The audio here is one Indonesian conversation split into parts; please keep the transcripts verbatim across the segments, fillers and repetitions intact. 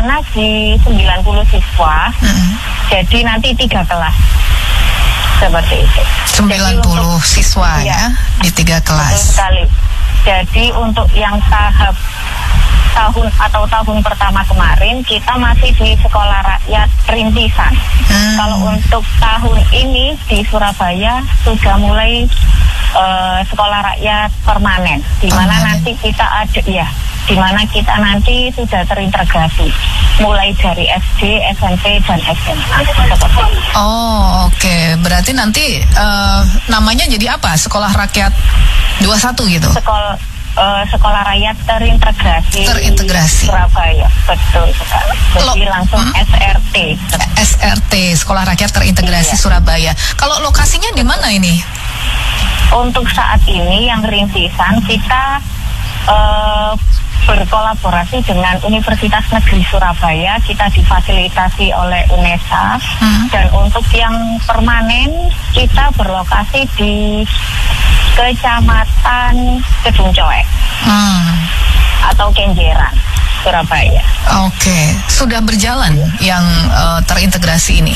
sana di sembilan puluh siswa, hmm. jadi nanti tiga kelas. Seperti itu. sembilan puluh untuk, siswa ya, ya di tiga kelas. Betul sekali. Jadi untuk yang tahap tahun atau tahun pertama kemarin kita masih di sekolah rakyat rintisan. Hmm. Kalau untuk tahun ini di Surabaya sudah mulai uh, sekolah rakyat permanen, di mana oh, nanti kita ada ya, di mana kita nanti sudah terintegrasi mulai dari S D, S M P dan S M A. Oh oke, okay. Berarti nanti uh, namanya jadi apa? Sekolah rakyat dua puluh satu gitu? Sekolah Uh, sekolah rakyat terintegrasi terintegrasi Surabaya, betul sekali. Jadi Lo, langsung hmm? S R T. S R T, Sekolah Rakyat Terintegrasi iya. Surabaya. Kalau lokasinya di mana ini? Untuk saat ini yang rintisan kita uh, berkolaborasi dengan Universitas Negeri Surabaya, kita difasilitasi oleh UNESA, hmm. dan untuk yang permanen kita berlokasi di Kecamatan Kedung Coek hmm. atau Kenjeran, Surabaya. Oke, okay. Sudah berjalan yang uh, terintegrasi ini?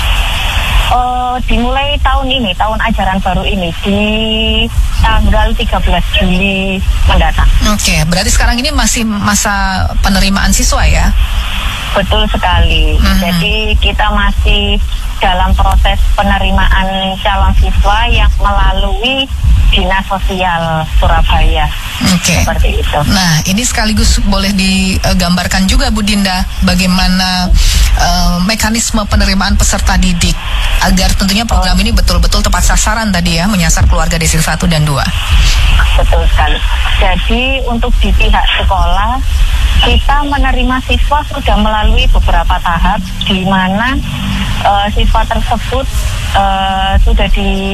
Uh, dimulai tahun ini, tahun ajaran baru ini di tanggal tiga belas Juli mendatang. Oke, okay. Berarti sekarang ini masih masa penerimaan siswa ya? Betul sekali. Mm-hmm. Jadi kita masih dalam proses penerimaan calon siswa yang melalui Dinas Sosial Surabaya. Oke. Okay. Seperti itu. Nah, ini sekaligus boleh digambarkan juga Bu Dinda bagaimana uh, mekanisme penerimaan peserta didik agar tentunya program oh. ini betul-betul tepat sasaran tadi ya, menyasar keluarga desil satu dan dua. Betul sekali. Jadi untuk di pihak sekolah kita menerima siswa sudah melalui beberapa tahap di mana uh, siswa tersebut uh, sudah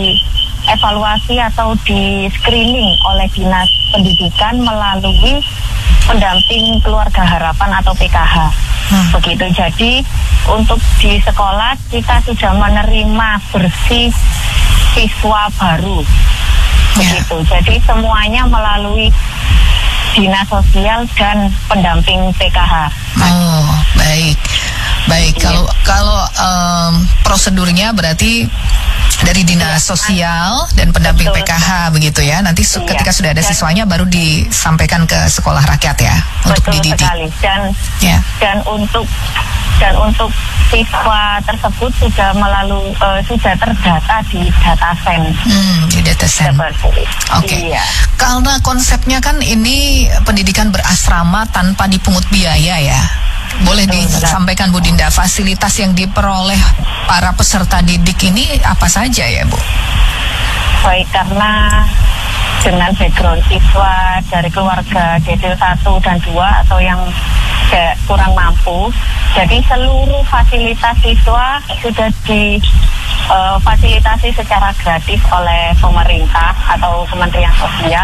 dievaluasi atau di screening oleh Dinas Pendidikan melalui pendamping keluarga harapan atau P K H. Hmm. Begitu. Jadi untuk di sekolah kita sudah menerima bersih siswa baru. Begitu. Yeah. Jadi semuanya melalui Dinas Sosial dan pendamping P K H. Oh, baik. Baik, iya. kalau kalau um, prosedurnya berarti dari Dinas Sosial dan pendamping Betul. P K H begitu ya. Nanti iya. ketika sudah ada siswanya baru disampaikan ke sekolah rakyat ya. Betul untuk dididik. Sekali. Dan ya. dan untuk dan untuk siswa tersebut sudah melalui uh, sudah terdata di datasen. Hmm, di datasen. Oke. Okay. Iya. Karena konsepnya kan ini pendidikan berasrama tanpa dipungut biaya ya. Boleh disampaikan Bu Dinda, fasilitas yang diperoleh para peserta didik ini apa saja ya Bu? Baik, karena dengan background siswa dari keluarga desil satu dan dua atau yang kurang mampu, jadi seluruh fasilitas siswa sudah difasilitasi uh, secara gratis oleh pemerintah atau Kementerian Sosial.